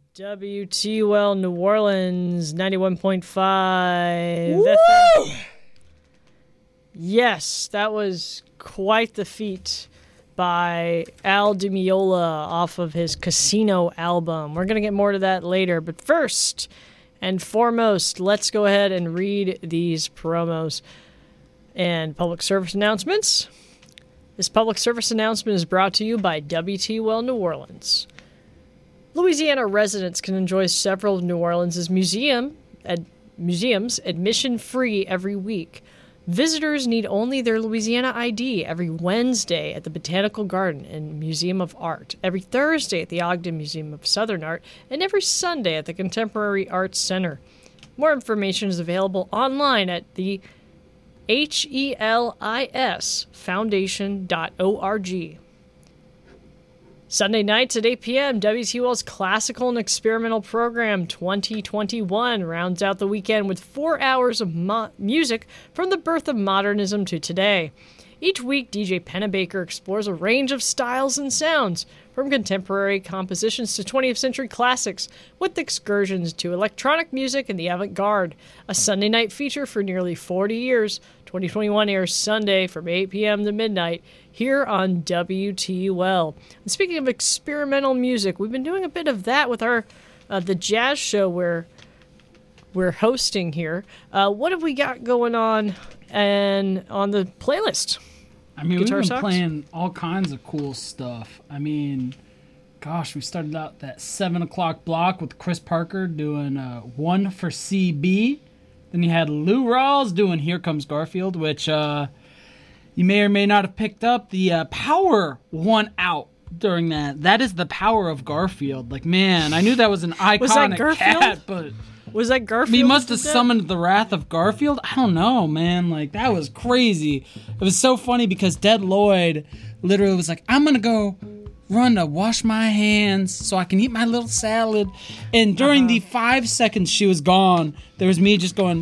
WTUL New Orleans 91.5 Woo! FM. Yes, that was quite the feat by Al Di Meola off of his Casino album. We're going to get more to that later, but first and foremost, let's go ahead and read these promos and public service announcements. This public service announcement is brought to you by WTUL New Orleans. Louisiana residents can enjoy several of New Orleans' museums admission-free every week. Visitors need only their Louisiana ID every Wednesday at the Botanical Garden and Museum of Art, every Thursday at the Ogden Museum of Southern Art, and every Sunday at the Contemporary Arts Center. More information is available online at the helisfoundation.org. Sunday nights at 8 p.m., WTUL's Classical and Experimental Program 2021 rounds out the weekend with 4 hours of music from the birth of modernism to today. Each week, DJ Pennebaker explores a range of styles and sounds, from contemporary compositions to 20th century classics, with excursions to electronic music and the avant-garde. A Sunday night feature for nearly 40 years, 2021 airs Sunday from 8 p.m. to midnight here on WTUL. And speaking of experimental music, we've been doing a bit of that with our the jazz show we're hosting here. What have we got going on and on the playlist? I mean, Guitar we've been Socks? playing all kinds of cool stuff. I mean, gosh, we started out that 7 o'clock block with Chris Parker doing One for CB. Then you had Lou Rawls doing Here Comes Garfield, which you may or may not have picked up. The power won out during that. That is the power of Garfield. Like, man, I knew that was an iconic cat, but... Was that Garfield? He must have summoned the wrath of Garfield? I don't know, man. Like, that was crazy. It was so funny because Dead Lloyd literally was like, I'm going to go run to wash my hands so I can eat my little salad. And during the 5 seconds she was gone, there was me just going,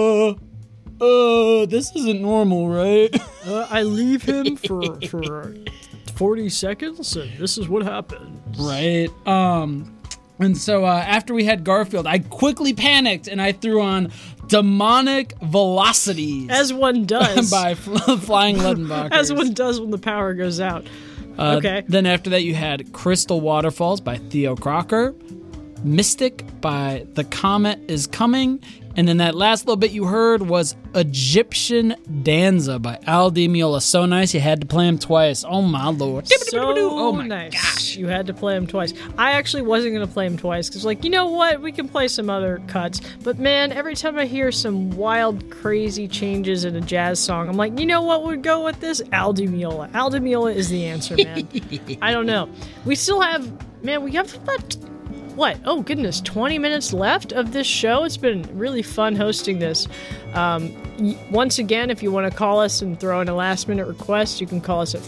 this isn't normal, right? I leave him for 40 seconds, and this is what happens. Right. And so after we had Garfield, I quickly panicked and I threw on Demonic Velocities. As one does. by Flying Leadenbachers. As one does when the power goes out. Okay. Then after that you had Crystal Waterfalls by Theo Crocker, Mystic by The Comet Is Coming, and then that last little bit you heard was Egyptian Danza by Al Di Meola. So nice you had to play him twice. Oh my lord. So my nice. gosh. You had to play him twice. I actually wasn't going to play him twice because, like, you know what? We can play some other cuts. But, man, every time I hear some wild, crazy changes in a jazz song, I'm like, you know what would go with this? Al Di Meola. Al Di Meola is the answer, man. I don't know. We still have, man, we have about... What? Oh, goodness, 20 minutes left of this show. It's been really fun hosting this. Once again, if you want to call us and throw in a last-minute request, you can call us at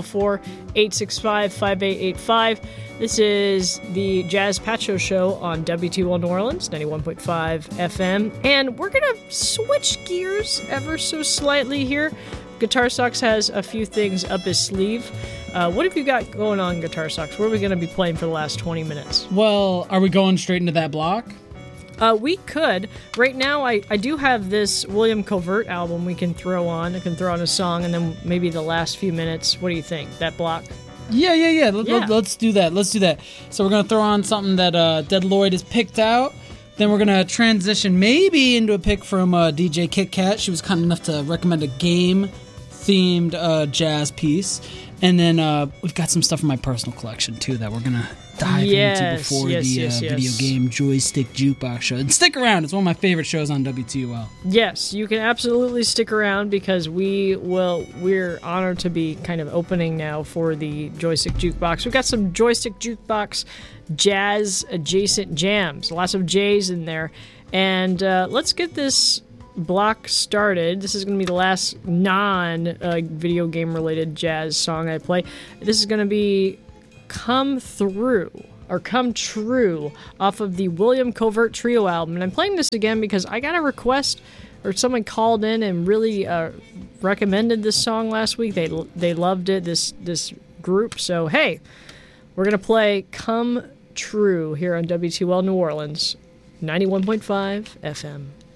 504-865-5885. This is the Jazz Pacho Show on WTUL New Orleans, 91.5 FM. And we're going to switch gears ever so slightly here. Guitar Socks has a few things up his sleeve. What have you got going on, Guitar Socks? What are we going to be playing for the last 20 minutes? Well, are we going straight into that block? We could. Right now, I do have this William Covert album we can throw on. I can throw on a song, and then maybe the last few minutes. What do you think? That block? Yeah. Let's do that. Let's do that. So we're going to throw on something that Dead Lloyd has picked out. Then we're going to transition maybe into a pick from DJ Kit Kat. She was kind enough to recommend a game-themed jazz piece. And then we've got some stuff from my personal collection, too, that we're going to dive into before the video game Joystick Jukebox show. And stick around. It's one of my favorite shows on WTUL. Yes, you can absolutely stick around because we're honored to be kind of opening now for the Joystick Jukebox. We've got some Joystick Jukebox jazz-adjacent jams. Lots of J's in there. And let's get this block started. This is going to be the last non-video game-related jazz song I play. This is going to be Come True off of the William Covert Trio album. And I'm playing this again because I got a request, or someone called in and really recommended this song last week. They loved it, this group. So, hey, we're going to play Come true here on WTL New Orleans, 91.5 FM.